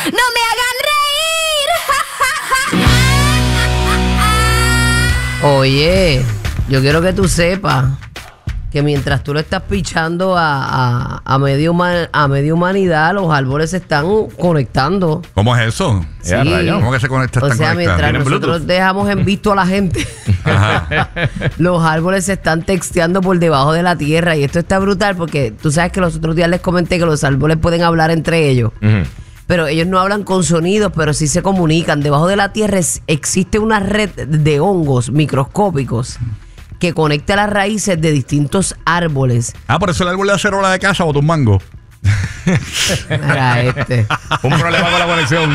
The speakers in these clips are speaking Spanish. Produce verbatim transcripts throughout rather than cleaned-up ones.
No me hagan reír. Oye, yo quiero que tú sepas que mientras tú le estás pichando a, a, a, medio human, a media humanidad, los árboles se están conectando. ¿Cómo es eso? Sí. ¿Cómo que se conecta? O sea, mientras nosotros Bluetooth? dejamos en visto a la gente, los árboles se están texteando por debajo de la tierra. Y esto está brutal porque tú sabes que los otros días les comenté que los árboles pueden hablar entre ellos. Uh-huh. Pero ellos no hablan con sonidos, pero sí se comunican. Debajo de la tierra es, existe una red de hongos microscópicos que conecta las raíces de distintos árboles. Ah, por eso el árbol de acerola de casa botó un mango. Era este. Un problema con la conexión.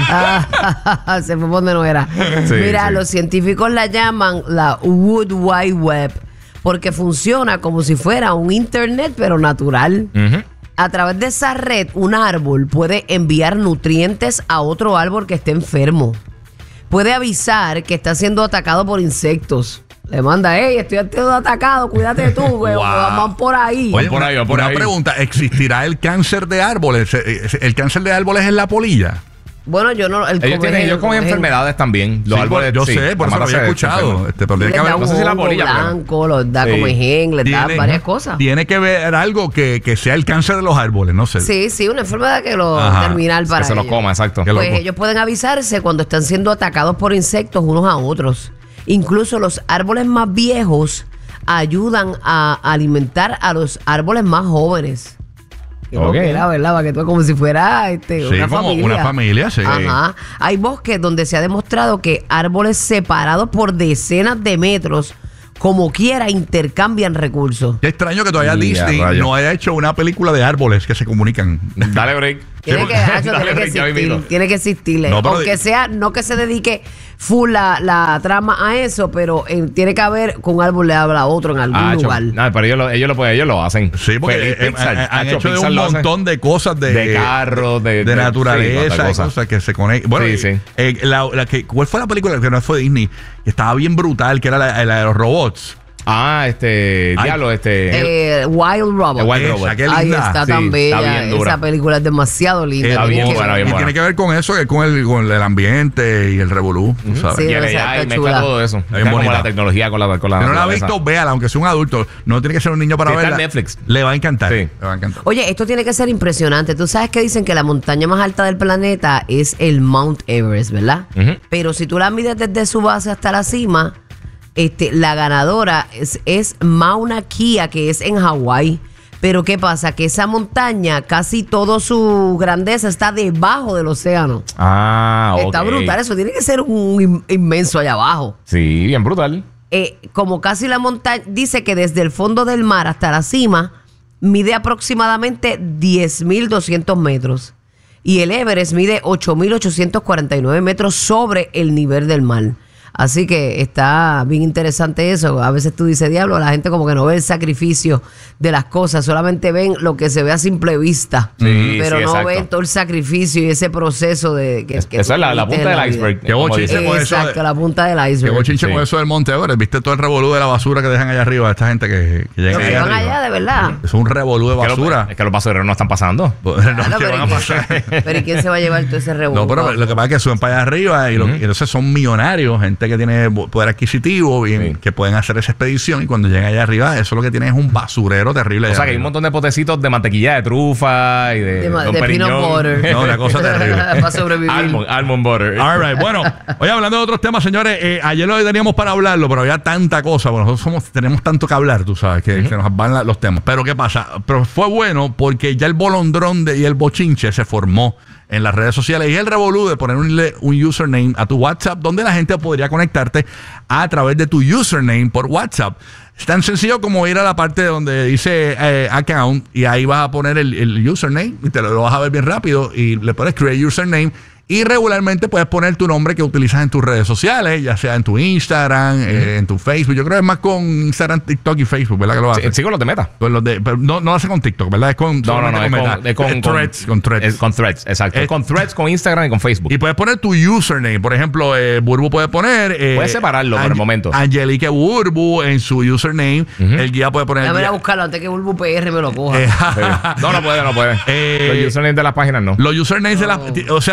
Se fue por donde no era. Sí, Mira, sí. Los científicos la llaman la Wood Wide Web porque funciona como si fuera un internet, pero natural. Uh-huh. A través de esa red, un árbol puede enviar nutrientes a otro árbol que esté enfermo. Puede avisar que está siendo atacado por insectos. Le manda, hey, estoy atacado, cuídate tú, güey. Wow. Vamos por ahí. Oye, por ahí, una, por una ahí. pregunta, ¿existirá el cáncer de árboles? ¿El cáncer de árboles es la polilla? Bueno, yo no... El ellos, tienen, ellos con enfermedades también. Los sí, árboles, yo sí, sé, por eso lo había escuchado. Este, pero tiene que haber, no sé si la polilla blanco, los da sí. como ején, les da varias cosas. Tiene que ver algo que, que sea el cáncer de los árboles, no sé. Sí, sí, una enfermedad que lo terminal para que se ellos. los coma, exacto. Pues ellos pueden avisarse cuando están siendo atacados por insectos unos a otros. Incluso los árboles más viejos ayudan a alimentar a los árboles más jóvenes. Okay. Era, ¿verdad? Para que tú como si fuera este, sí, una como familia. una familia, sí. Ajá. Hay bosques donde se ha demostrado que árboles separados por decenas de metros, como quiera, intercambian recursos. Qué extraño que todavía yeah, Disney rayo. no haya hecho una película de árboles que se comunican. Dale break. Tiene que, Hacho, tiene, que existir, tiene que existirle. No, Aunque de... sea, no que se dedique full la, la trama a eso, pero eh, tiene que haber que un árbol le habla a otro en algún ah, lugar. No, pero ellos lo, ellos, lo, pues, ellos lo hacen. Sí, porque eh, Pixar, eh, han Hacho, hecho de un montón de cosas de, de carros, de, de, de naturaleza, sí, cosas que se conectan. Bueno, sí, sí. Eh, la, la que, ¿cuál fue la película que no fue Disney? Que estaba bien brutal, que era la, la de los robots. Ah, este, Ay, diablo, este eh, Wild Robot. Wild Robot. Ahí está sí, tan bella. Esa película es demasiado linda. Está bien, bien buena, bien buena. Y tiene que ver con eso, con el, con el ambiente y el revolú. Uh-huh. ¿Sabes? Sí, y ella mezcla todo eso. Es como la tecnología con la con la. Si no la ha visto, véala, aunque sea un adulto. No tiene que ser un niño para sí, verla. Está en Netflix. Le va a encantar. Sí. Le va a encantar. Oye, esto tiene que ser impresionante. Tú sabes que dicen que la montaña más alta del planeta es el Mount Everest, ¿verdad? Uh-huh. Pero si tú la mides desde su base hasta la cima, Este, la ganadora es, es Mauna Kea, que es en Hawái. Pero ¿qué pasa? Que esa montaña, casi toda su grandeza está debajo del océano. Ah, ok. Está brutal. Eso tiene que ser un inmenso allá abajo. Sí, bien brutal. Eh, como casi la montaña, dice que desde el fondo del mar hasta la cima mide aproximadamente diez mil doscientos metros. Y el Everest mide ocho mil ochocientos cuarenta y nueve metros sobre el nivel del mar. Así que está bien interesante eso. A veces tú dices, diablo, la gente como que no ve el sacrificio de las cosas, solamente ven lo que se ve a simple vista, sí, pero sí, no exacto. ven todo el sacrificio y ese proceso de que, que esa es la, la punta del iceberg. Qué bochinche con eso. Exacto, la punta del iceberg. Qué bochinche sí. con eso del Monte Everest. ¿Viste todo el revolú de la basura que dejan allá arriba? Esta gente que, que llega sí, allá van arriba. allá, de verdad. Es un revolú de basura. Es que, lo, es que los basureros no están pasando. No, claro, ¿qué van a pasar? Pero ¿y quién se va a llevar todo ese revolú? No, pero lo que pasa es que suben para allá arriba y, lo, uh-huh. y entonces son millonarios, gente que tiene poder adquisitivo y sí. que pueden hacer esa expedición, y cuando llegan allá arriba eso lo que tienen es un basurero terrible. O sea que hay un montón de potecitos de mantequilla de trufa y de, de, de peanut butter. No, una cosa terrible. Para sobrevivir. Almond, almond butter. All right. Bueno, oye, hablando de otros temas, señores, eh, ayer lo teníamos para hablarlo, pero había tanta cosa. Bueno, nosotros somos, tenemos tanto que hablar, tú sabes, que, uh-huh. que nos van la, los temas. Pero ¿qué pasa? Pero fue bueno porque ya el bolondrón de, y el bochinche se formó en las redes sociales y el revolú de poner un, un username a tu WhatsApp donde la gente podría conectarte a través de tu username por WhatsApp. Es tan sencillo como ir a la parte donde dice eh, account y ahí vas a poner el, el username y te lo, lo vas a ver bien rápido y le pones create username. Y regularmente puedes poner tu nombre que utilizas en tus redes sociales, ya sea en tu Instagram, uh-huh. eh, en tu Facebook. Yo creo que es más con Instagram, TikTok y Facebook, ¿verdad? Que lo hace. Sí, sí, con los de Meta. Con los de, pero no, no lo hace con TikTok, ¿verdad? Es con no, no, no, con, es Meta. con, es con, es con Threads. Con Threads. Es con Threads, exacto. Es, con Threads, con Instagram y con Facebook. Y puedes poner tu username. Por ejemplo, eh, Burbu puede poner... Eh, puedes separarlo por el momento. Angelique Burbu en su username. Uh-huh. El guía puede poner... Déjame a buscarlo antes que Burbu P R me lo coja. Eh, sí. No, no puede, no puede. Eh, los usernames de las páginas no. Los usernames no. de las... O sea, no,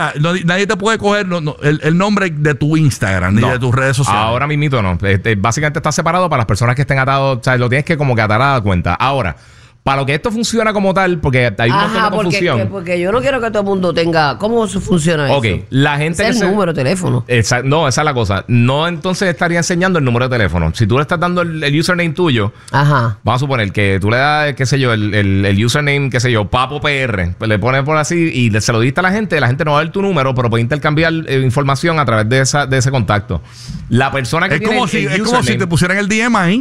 nadie te puede coger no, no, el, el nombre de tu Instagram ni no. de tus redes sociales. Ahora mismito no. Este, básicamente está separado para las personas que estén atados. O sea, lo tienes que como que atar a la cuenta. Ahora, para lo que esto funciona como tal, porque hay un montón de confusión. Porque, porque yo no quiero que todo el mundo tenga... ¿Cómo funciona okay. eso? Ok, la gente que es el se... número de teléfono. Esa, no, esa es la cosa. No, entonces estaría enseñando el número de teléfono. Si tú le estás dando el, el username tuyo, Ajá. vamos a suponer que tú le das, qué sé yo, el, el, el username, qué sé yo, Papo P R, pues le pones por así y se lo diste a la gente, la gente no va a ver tu número, pero puede intercambiar eh, información a través de, esa, de ese contacto. La persona que es tiene como si, el Es como si te pusieran el D M ahí.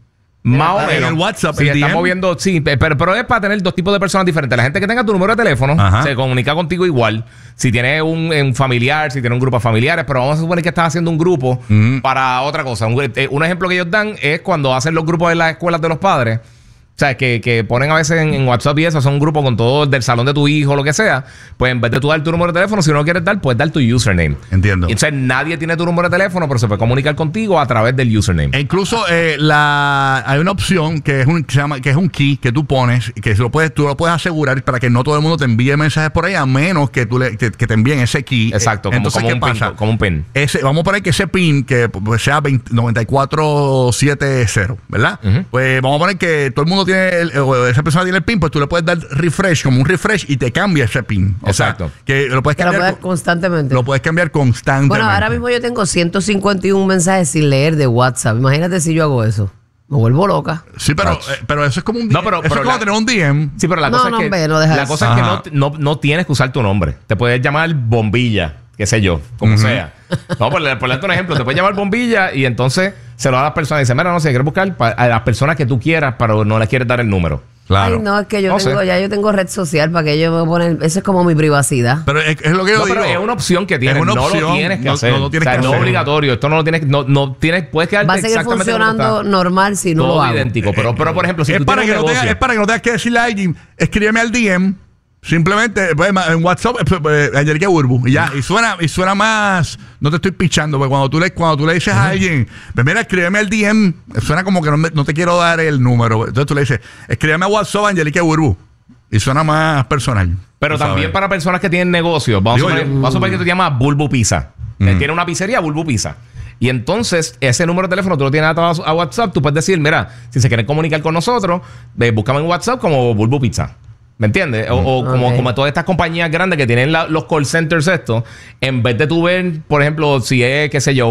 Más o menos. En el WhatsApp. Sí, estamos viendo, sí, pero, pero es para tener dos tipos de personas diferentes. La gente que tenga tu número de teléfono Ajá. se comunica contigo igual. Si tienes un, un familiar, si tienes un grupo de familiares, pero vamos a suponer que estás haciendo un grupo mm. para otra cosa. Un, un ejemplo que ellos dan es cuando hacen los grupos en las escuelas de los padres. O sea, que, que ponen a veces en, en WhatsApp y eso, son un grupo con todo del salón de tu hijo, lo que sea. Pues en vez de tú dar tu número de teléfono, si no lo quieres dar, puedes dar tu username. Entiendo. Y entonces nadie tiene tu número de teléfono, pero se puede comunicar contigo a través del username. E incluso eh, la, hay una opción que es un que se llama, que es un key que tú pones, que lo puedes, tú lo puedes asegurar para que no todo el mundo te envíe mensajes por ahí, a menos que tú le, que, que te envíen ese key. Exacto, como, entonces, como, ¿qué un, pasa? Pin, como un pin. Ese, vamos a poner que ese pin que pues, sea noventa y cuatro setenta, ¿verdad? Uh-huh. Pues vamos a poner que todo el mundo tiene el, el esa persona tiene el pin, pues tú le puedes dar refresh, como un refresh, y te cambia ese pin. O Exacto. sea, que lo puedes cambiar lo puedes constantemente. Lo puedes cambiar constantemente. Bueno, ahora mismo yo tengo ciento cincuenta y uno mensajes sin leer de WhatsApp. Imagínate si yo hago eso. Me vuelvo loca. Sí, pero, eh, pero eso es como un D M. No, pero, eso pero es como la, tener un D M. Sí, pero la cosa no, es que, no, no deja la cosa es que no, no, no tienes que usar tu nombre. Te puedes llamar Bombilla, qué sé yo, como uh-huh. sea. Vamos a por darte un ejemplo. Te puedes llamar Bombilla y entonces se lo da a las personas y dice, mira, no sé, quieres buscar a las personas que tú quieras, pero no les quieres dar el número. Claro. Ay, no, es que yo no tengo, sé. ya yo tengo red social para que yo me ponen, eso es como mi privacidad. Pero es, es lo que yo no, digo. Pero es una opción que tienes, no opción, lo tienes que no, hacer. No, no tienes o sea, que no hacer. es obligatorio, esto no lo tienes, no, no tienes, puedes quedarte va a seguir exactamente funcionando normal si no todo lo hago. idéntico, pero, pero por ejemplo, si es tú para tienes que un no negocio, tengas, es para que no tengas que decirle a alguien, escríbeme al D M. Simplemente pues, en WhatsApp, eh, Angelique Burbu, y ya, y suena, y suena más, no te estoy pichando, porque cuando tú le, cuando tú le dices uh-huh. a alguien, pues mira, escríbeme al D M, suena como que no, me, no te quiero dar el número. Entonces tú le dices, escríbeme a WhatsApp, Angelique Burbu, y suena más personal. Pero también sabes. Para personas que tienen negocios, vamos, Digo, a, suponer, yo, vamos a suponer que tú te llamas Bulbu Pizza. Uh-huh. Tiene una pizzería, Bulbu Pizza. Y entonces, ese número de teléfono tú lo tienes atado a WhatsApp, tú puedes decir, mira, si se quieren comunicar con nosotros, eh, búscame en WhatsApp como Bulbu Pizza. ¿Me entiendes? O, o okay. como, como todas estas compañías grandes que tienen la, los call centers estos, en vez de tú ver, por ejemplo, si es, qué sé yo,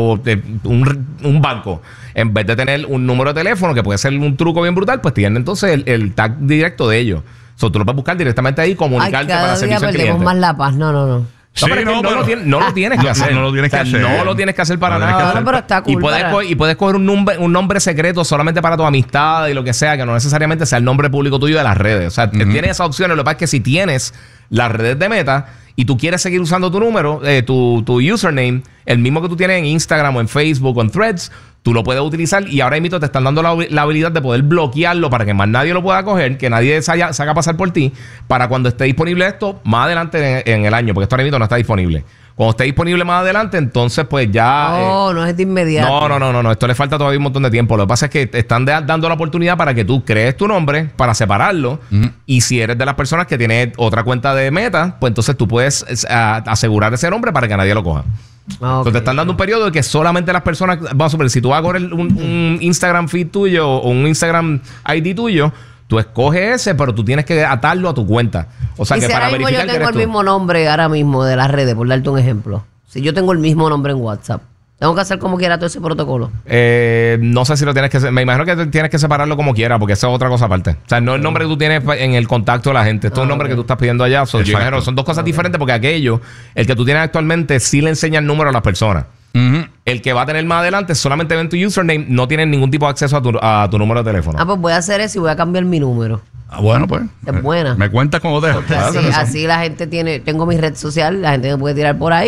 un, un banco, en vez de tener un número de teléfono que puede ser un truco bien brutal, pues tienen entonces el, el tag directo de ellos. O sea, tú lo puedes buscar directamente ahí y comunicarte Ay, para servicio al cliente. Perdemos más la paz. No, no, no. No, sí, pero no, no, no, lo tienes, no lo tienes que hacer. No, no lo tienes que o sea, hacer. No lo tienes que hacer para no nada. Hacer. No, pero está cool y, puedes para... co- y puedes coger un nombre, un nombre secreto solamente para tu amistad y lo que sea, que no necesariamente sea el nombre público tuyo de las redes. O sea, uh-huh. tienes esas opciones. Lo que pasa es que si tienes las redes de Meta y tú quieres seguir usando tu número, eh, tu, tu username, el mismo que tú tienes en Instagram o en Facebook o en Threads, tú lo puedes utilizar y ahora mismo te están dando la, la habilidad de poder bloquearlo para que más nadie lo pueda coger, que nadie se haga, se haga pasar por ti, para cuando esté disponible esto más adelante en, en el año, porque esto ahora mismo no está disponible. Cuando esté disponible más adelante, entonces pues ya... No, eh, no es de inmediato. No, no, no, no, no. Esto le falta todavía un montón de tiempo. Lo que pasa es que te están de, dando la oportunidad para que tú crees tu nombre, para separarlo. Uh-huh. Y si eres de las personas que tiene otra cuenta de Meta, pues entonces tú puedes a, asegurar ese nombre para que nadie lo coja. Okay. Entonces te están dando un periodo de que solamente las personas... Vamos a ver, si tú vas a correr un, un Instagram feed tuyo o un Instagram I D tuyo... Tú escoges ese, pero tú tienes que atarlo a tu cuenta. O sea, y que si para ahora mismo verificar yo tengo que el eres mismo nombre ahora mismo de las redes, por darte un ejemplo. Si yo tengo el mismo nombre en WhatsApp, ¿tengo que hacer como quiera todo ese protocolo? Eh, no sé si lo tienes que... Me imagino que tienes que separarlo como quiera, porque eso es otra cosa aparte. O sea, no es el nombre que tú tienes en el contacto de la gente. Esto es ah, un nombre okay. que tú estás pidiendo allá. So, yo imagino, son dos cosas okay. diferentes, porque aquello, el que tú tienes actualmente, sí le enseña el número a las personas. Uh-huh. El que va a tener más adelante solamente ven tu username, no tiene ningún tipo de acceso a tu, a tu número de teléfono. Ah, pues voy a hacer eso y voy a cambiar mi número. Ah, bueno, pues. Es buena. Me cuentas cómo dejo. Así, así la gente tiene... Tengo mi red social, la gente me puede tirar por ahí.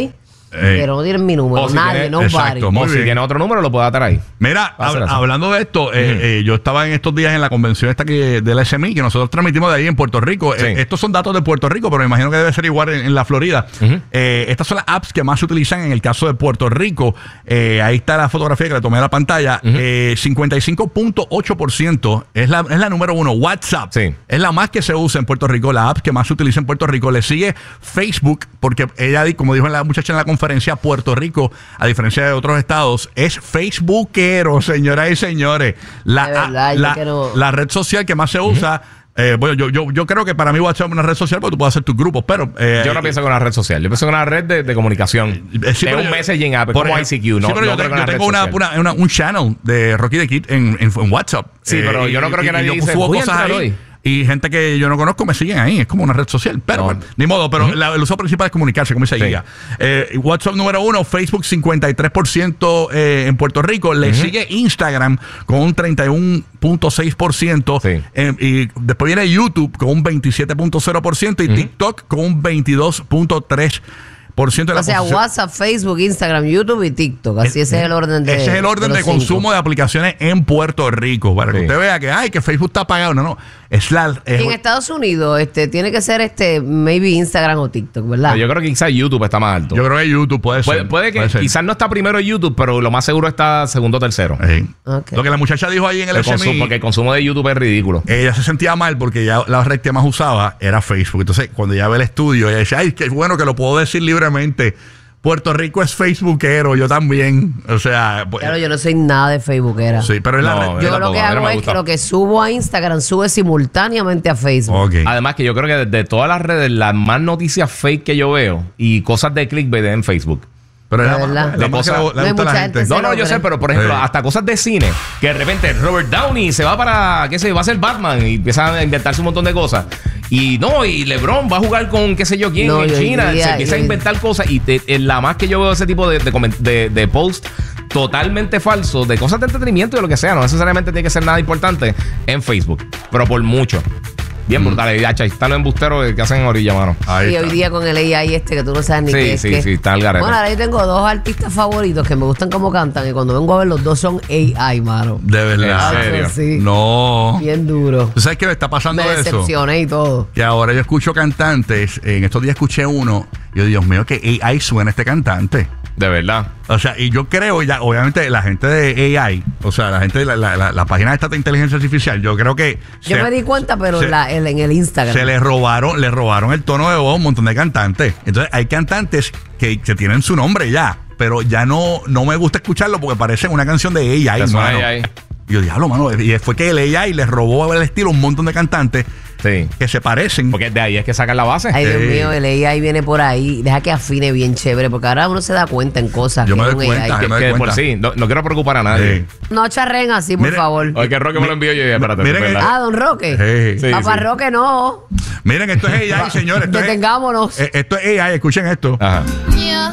Eh, pero no tienen mi número, nadie, tiene, no exacto, O si tiene otro número, lo puede atar ahí. Mira, hab, hablando de esto, uh-huh. eh, eh, yo estaba en estos días en la convención esta que del S M I, que nosotros transmitimos de ahí en Puerto Rico. Sí. Eh, estos son datos de Puerto Rico, pero me imagino que debe ser igual en, en la Florida. Uh-huh. Eh, estas son las apps que más se utilizan en el caso de Puerto Rico. Eh, ahí está la fotografía que le tomé a la pantalla. Uh-huh. eh, cincuenta y cinco punto ocho por ciento es la, es la número uno. WhatsApp sí. es la más que se usa en Puerto Rico, la app que más se utiliza en Puerto Rico. Le sigue Facebook, porque ella, como dijo la muchacha en la conferencia, Puerto Rico, a diferencia de otros estados, es facebookero, señoras y señores. La, verdad, la, quiero... la red social que más se usa. Uh-huh. eh, bueno, yo, yo, yo creo que para mí WhatsApp es una red social porque tú puedes hacer tus grupos, pero... Eh, yo no pienso que una red social. Yo pienso que una red de, de comunicación. Eh, sí, es un yo, messaging app, como ejemplo, I C Q. No, sí, pero no yo, creo te, que yo tengo una, una, una, un channel de Rocky the Kid en, en, en WhatsApp. Sí, eh, pero yo no creo que nadie dice, subo cosas ahí. Hoy. Y gente que yo no conozco me siguen ahí. Es como una red social. Pero, no. bueno, ni modo. Pero uh-huh. la, el uso principal es comunicarse, como dice ella. Sí. Eh, WhatsApp número uno, Facebook cincuenta y tres por ciento eh, en Puerto Rico. Le uh-huh. sigue Instagram con un treinta y uno punto seis por ciento. Sí. Eh, y después viene YouTube con un veintisiete punto cero por ciento. Y uh-huh. TikTok con un veintidós punto tres por ciento. Por ciento de la o sea, posición. WhatsApp, Facebook, Instagram, YouTube y TikTok. Así es, ese es el orden de Ese es el orden de, de consumo cinco. de aplicaciones en Puerto Rico. Para sí. que usted vea que, ay, que Facebook está apagado. No, no. Es la, es en Estados Unidos este, tiene que ser este maybe Instagram o TikTok, ¿verdad? Yo creo que quizás YouTube está más alto. Yo creo que YouTube puede puede, ser. Puede que puede quizás no está primero YouTube, pero lo más seguro está segundo o tercero. Sí. Okay. Lo que la muchacha dijo ahí en el, el S M I. Consumo, porque el consumo de YouTube es ridículo. Ella se sentía mal porque ya la red que más usaba era Facebook. Entonces, cuando ella ve el estudio, ella dice, ay, qué bueno que lo puedo decir libremente. Puerto Rico es facebookero, yo también. O sea, pues, claro, yo no soy nada de facebookera. Sí, pero es la no, red. Yo lo que hago es que lo que subo a Instagram sube simultáneamente a Facebook. Okay. Además que yo creo que de, de todas las redes, las más noticias fake que yo veo y cosas de clickbait en Facebook. Pero es la, la, la cosa, no hay mucha gente. No, no, yo sé, pero por ejemplo, sí. hasta cosas de cine, que de repente Robert Downey se va para, qué sé, va a ser Batman y empieza a inventarse un montón de cosas. Y no, y LeBron va a jugar con qué sé yo quién no, en China. Día, se empieza yo, a inventar cosas y te, en la más que yo veo ese tipo de, de, de, de post totalmente falso, de cosas de entretenimiento y de lo que sea, no necesariamente tiene que ser nada importante en Facebook, pero por mucho. Bien mm. brutal. Ahí están los embusteros que hacen en orilla, mano. Ahí y está. Hoy día con el A I este que tú no sabes ni sí, qué es. Sí, que... sí, está el garete. Bueno, ahora yo tengo dos artistas favoritos que me gustan cómo cantan y cuando vengo a ver los dos son A I, mano. De verdad. ¿En serio? Sí. No. Bien duro. ¿Tú sabes qué me está pasando me eso? Me decepcioné y todo. Que ahora yo escucho cantantes. En estos días escuché uno. Y yo, Dios mío, que A I suena este cantante. De verdad. O sea, y yo creo ya, obviamente, la gente de A I, o sea, la gente de la, la, la, la página esta de inteligencia artificial, yo creo que... Yo se, me di cuenta, pero se, la, el, en el Instagram. Se le robaron, le robaron el tono de voz a un montón de cantantes. Entonces, hay cantantes que, que tienen su nombre ya, pero ya no, no me gusta escucharlo porque parece una canción de A I, mano. A I. Y yo, diablo, mano. Y fue que el A I le robó el estilo a un montón de cantantes. Sí. Que se parecen. Porque de ahí es que sacan la base. Ay, Dios sí. mío, el A I viene por ahí. Deja que afine bien chévere, porque ahora uno se da cuenta en cosas. Yo que me doy un cuenta. A I. Que, que por sí, no, no quiero preocupar a nadie. Sí. No charren así, por miren, favor. Oye, que Roque me lo envió yo. Espérate, miren, ah, don Roque. Sí. Sí, Papá sí. Roque, no. Miren, esto es A I, señores. Esto Detengámonos. Es, esto es A I, escuchen esto. Ajá. Yo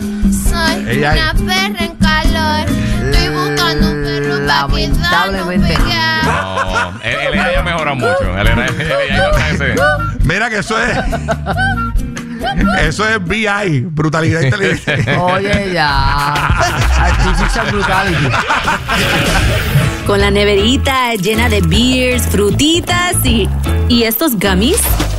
soy A I. Una perra en calor. Estoy buscando un perro. Lamentablemente. No, el A I ha mejorado mucho. El A I no está ese. Mira que eso es. Eso es B I, brutalidad inteligente. Oye, ya. Artificial brutality. Con la neverita llena de beers, frutitas y, y estos gummies.